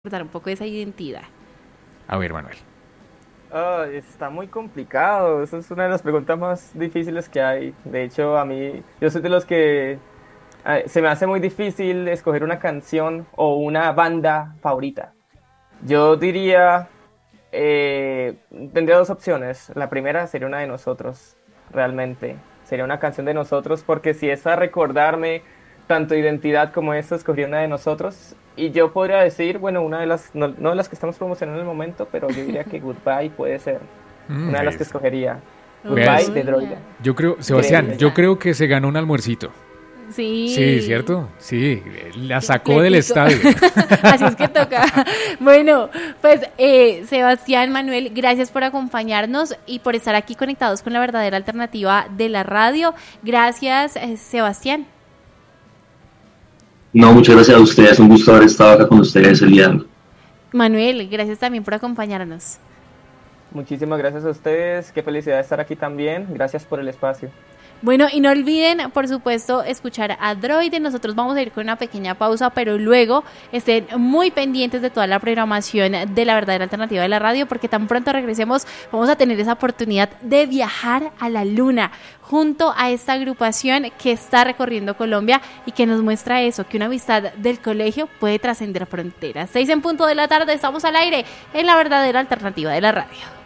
recordar un poco de esa identidad. A ver, Manuel. Está muy complicado. Esa es una de las preguntas más difíciles que hay. De hecho, a mí, yo soy de los que se me hace muy difícil escoger una canción o una banda favorita. Yo diría, tendría dos opciones. La primera sería una de nosotros, realmente. Sería una canción de nosotros, porque si es a recordarme tanto identidad como eso, escogería una de nosotros. Y yo podría decir, bueno, una de las, no de las que estamos promocionando en el momento, pero yo diría que Goodbye puede ser una de Ahí las que está. escogería. Goodbye Veas, de Droida. yo creo, Creería Sebastián, yo yo. creo que se ganó un almuercito. Sí, Sí, ¿cierto? Sí, la sacó del completico. estadio. Así es que toca. Bueno, pues Sebastián, Manuel, gracias por acompañarnos y por estar aquí conectados con la verdadera alternativa de la radio. Gracias, Sebastián. No, muchas gracias a ustedes, un gusto haber estado acá con ustedes el día de hoy. Manuel, gracias también por acompañarnos. Muchísimas gracias a ustedes. Qué felicidad estar aquí también. Gracias por el espacio. Bueno, y no olviden, por supuesto, escuchar a Droide. Nosotros vamos a ir con una pequeña pausa, pero luego estén muy pendientes de toda la programación de la verdadera alternativa de la radio, porque tan pronto regresemos vamos a tener esa oportunidad de viajar a la luna junto a esta agrupación que está recorriendo Colombia y que nos muestra eso, que una amistad del colegio puede trascender fronteras. 6 en punto de la tarde, estamos al aire en la verdadera alternativa de la radio.